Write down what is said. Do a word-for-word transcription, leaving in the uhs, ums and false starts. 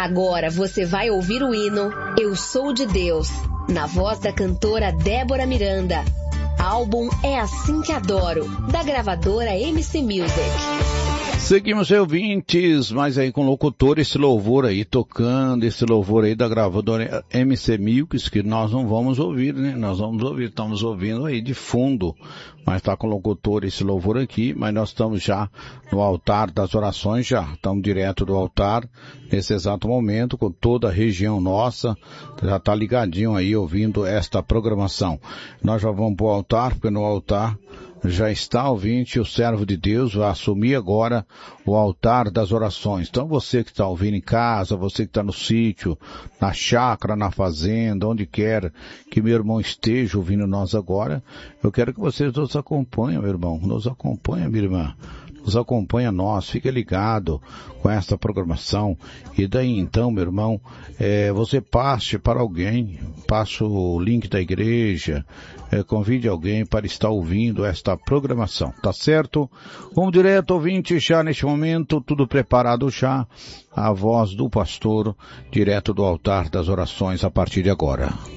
Agora você vai ouvir o hino Eu Sou de Deus, na voz da cantora Débora Miranda. Álbum É Assim Que Adoro, da gravadora M C Music. Seguimos, ouvintes, mas aí com locutor, esse louvor aí, tocando esse louvor aí da gravadora M C Music, que nós não vamos ouvir, né? Nós vamos ouvir, estamos ouvindo aí de fundo, mas está com locutor esse louvor aqui, mas nós estamos já no altar das orações, já estamos direto do altar, nesse exato momento, com toda a região nossa, já está ligadinho aí, ouvindo esta programação. Nós já vamos para o altar, porque no altar já está, ouvinte, o servo de Deus vai assumir agora o altar das orações. Então você que está ouvindo em casa, você que está no sítio, na chácara, na fazenda, onde quer que meu irmão esteja ouvindo nós agora, eu quero que vocês nos acompanhem, meu irmão, nos acompanhem, minha irmã. Nos acompanha nós, fica ligado com esta programação, e daí então, meu irmão, é, você passe para alguém, passe o link da igreja, é, convide alguém para estar ouvindo esta programação, tá certo? Vamos direto, ouvinte, já neste momento, tudo preparado já, a voz do pastor, direto do altar das orações a partir de agora.